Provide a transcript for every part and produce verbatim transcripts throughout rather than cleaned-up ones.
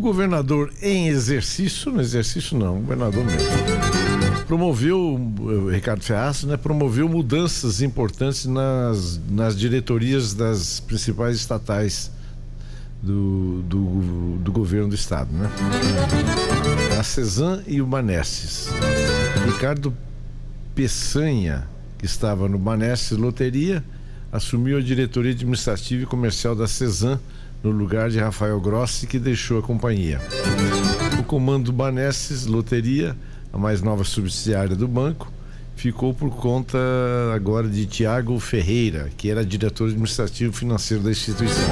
governador em exercício, no exercício não, o governador mesmo, promoveu, o Ricardo Ferraz, né, promoveu mudanças importantes nas, nas diretorias das principais estatais do, do, do governo do estado, né? A Cesan e o Banesses. Ricardo Peçanha, que estava no Banesses Loteria, assumiu a diretoria administrativa e comercial da Cesan no lugar de Rafael Grossi, que deixou a companhia. O comando do Banesses Loteria, a mais nova subsidiária do banco, ficou por conta agora de Tiago Ferreira, que era diretor administrativo financeiro da instituição.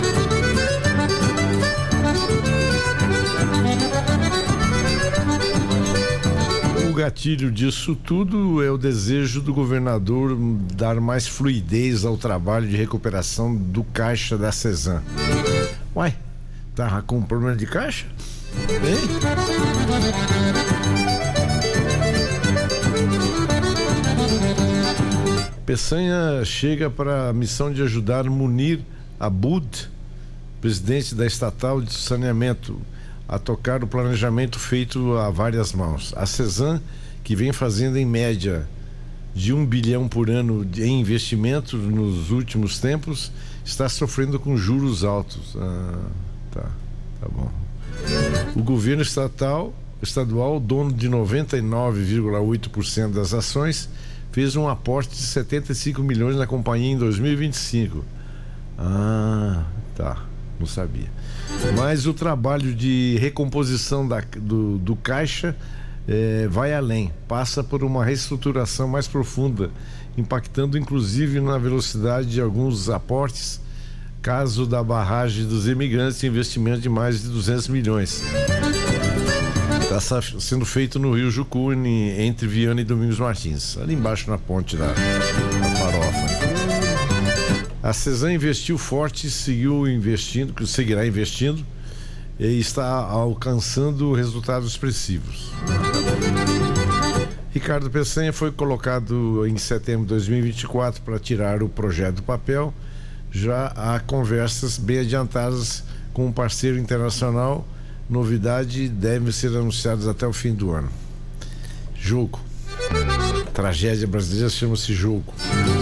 O gatilho disso tudo é o desejo do governador dar mais fluidez ao trabalho de recuperação do caixa da Cesan. Uai, tá com problema de caixa? Hein? Peçanha chega para a missão de ajudar Munir Abud, presidente da estatal de saneamento, a tocar o planejamento feito a várias mãos. A Cesan, que vem fazendo em média de um bilhão por ano em investimentos nos últimos tempos, está sofrendo com juros altos. Ah, tá, tá bom. O governo estatal, estadual, dono de noventa e nove vírgula oito por cento das ações, fez um aporte de setenta e cinco milhões na companhia em dois mil e vinte e cinco. Ah, tá, não sabia. Mas o trabalho de recomposição da, do, do caixa é, vai além, passa por uma reestruturação mais profunda, impactando inclusive na velocidade de alguns aportes. Caso da barragem dos imigrantes, investimento de mais de duzentos milhões. Está sendo feito no Rio Jucu, entre Viana e Domingos Martins, ali embaixo na ponte da, da Farofa. A Cesan investiu forte, seguiu investindo, seguirá investindo e está alcançando resultados expressivos. Ricardo Peçanha foi colocado em setembro de dois mil e vinte e quatro para tirar o projeto do papel. Já há conversas bem adiantadas com um parceiro internacional. Novidade devem ser anunciadas até o fim do ano. Jogo. A tragédia brasileira chama-se jogo.